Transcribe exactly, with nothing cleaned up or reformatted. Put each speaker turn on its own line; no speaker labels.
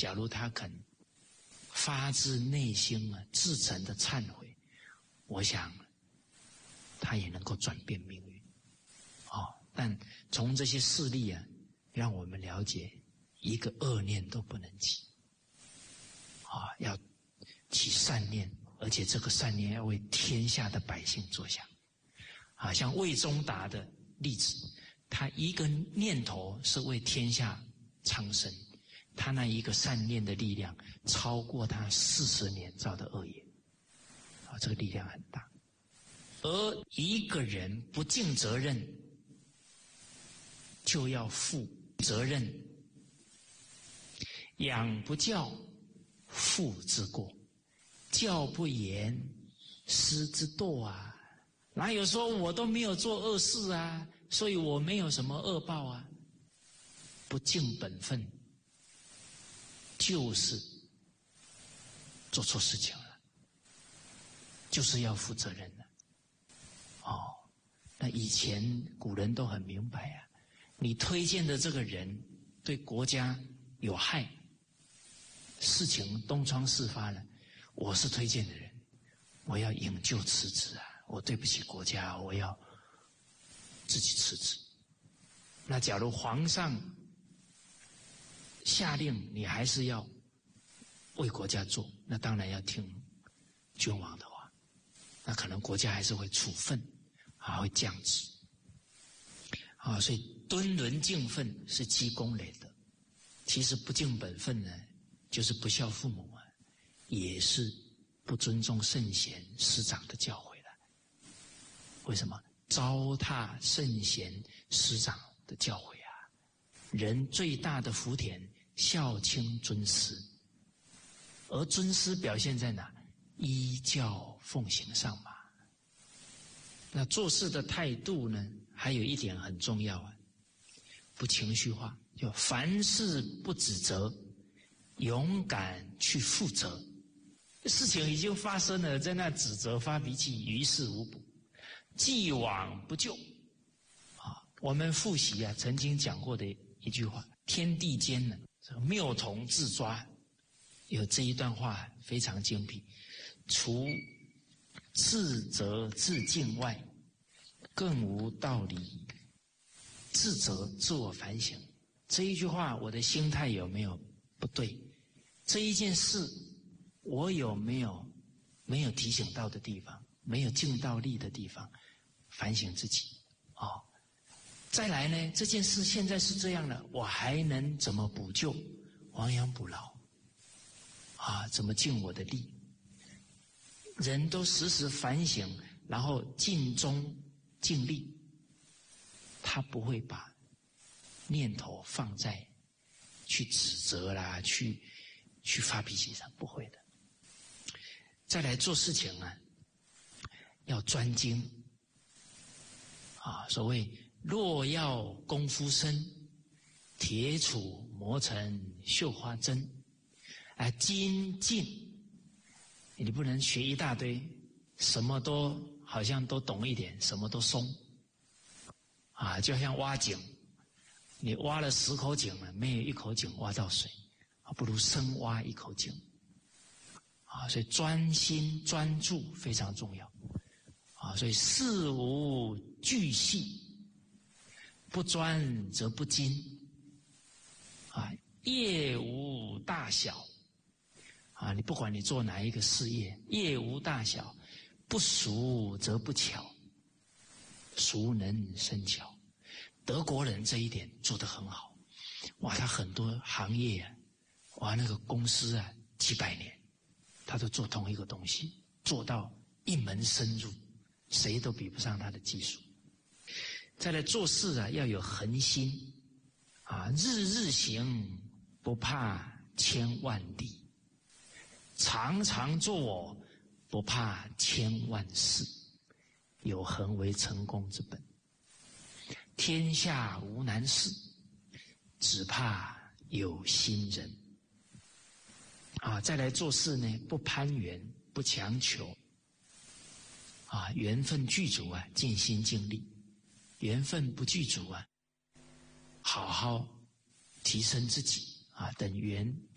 假如他肯发自内心啊至诚的忏悔，我想他也能够转变命运。哦，但从这些事例啊，让我们了解一个恶念都不能起。啊，要起善念，而且这个善念要为天下的百姓着想。啊，像魏忠达的例子，他一个念头是为天下苍生，他那一个善念的力量超过他四十年造的恶业。啊，这个力量很大。而一个人不尽责任，就要负责任。养不教，父之过；教不严，师之惰啊！哪有说我都没有做恶事啊，所以我没有什么恶报啊？不尽本分，就是做错事情了，就是要负责任了。哦，那以前古人都很明白啊，你推荐的这个人对国家有害，事情东窗事发了，我是推荐的人，我要引咎辞职啊！我对不起国家，我要自己辞职。那假如皇上下令，你还是要为国家做，那当然要听君王的话，那可能国家还是会处分啊，会降职啊。所以敦伦敬分是积功累德，其实不尽本分呢，就是不孝父母啊，也是不尊重圣贤师长的教诲了。为什么？糟蹋圣贤师长的教诲啊！人最大的福田，孝亲尊师，而尊师表现在哪？依教奉行上嘛。那做事的态度呢，还有一点很重要啊，不情绪化，就凡事不指责，勇敢去负责。事情已经发生了，在那指责发脾气，于事无补，既往不咎。啊，我们复习啊曾经讲过的一句话，天地间呢，这个谬童自抓，有这一段话非常精辟，除自责自敬外，更无道理。自责自我反省，这一句话我的心态有没有不对？这一件事我有没有没有提醒到的地方，没有尽到力的地方，反省自己哦。再来呢，这件事现在是这样了，我还能怎么补救？亡羊补牢啊，怎么尽我的力？人都时时反省，然后尽忠尽力，他不会把念头放在去指责啦，去去发脾气上，不会的。再来做事情啊，要专精啊。所谓若要功夫深，铁杵磨成绣花针啊，精进。你不能学一大堆，什么都好像都懂一点，什么都松啊，就像挖井，你挖了十口井了，没有一口井挖到水，不如深挖一口井啊。所以专心专注非常重要啊。所以事无巨细，不专则不精啊，业无大小啊，你不管你做哪一个事业，业无大小，不熟则不巧，熟能生巧。德国人这一点做得很好，哇，他很多行业啊，哇，那个公司啊，几百年，他都做同一个东西，做到一门深入，谁都比不上他的技术。再来做事啊，要有恒心啊，日日行，不怕千万里。常常做，不怕千万事，有恒为成功之本。天下无难事，只怕有心人。啊，再来做事呢，不攀缘，不强求。啊，缘分具足啊，尽心尽力；缘分不具足啊，好好提升自己啊，等缘